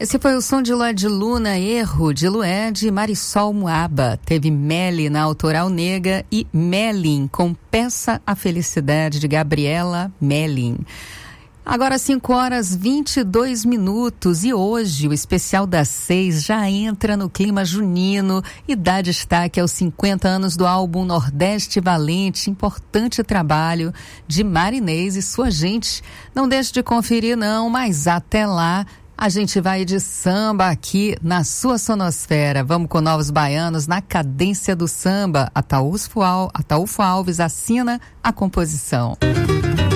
Esse foi o som de Lua de Luna, Erro, de Lué, de Marisol Muaba. Teve Meli na autoral Nega e Melin, com Peça a Felicidade, de Gabriela Melin. Agora 5h22 e hoje o especial das 6 já entra no clima junino e dá destaque aos 50 anos do álbum Nordeste Valente, importante trabalho de Marinês e sua gente. Não deixe de conferir não, mas até lá a gente vai de samba aqui na sua sonosfera. Vamos com Novos Baianos na cadência do samba. Ataúfo Alves assina a composição.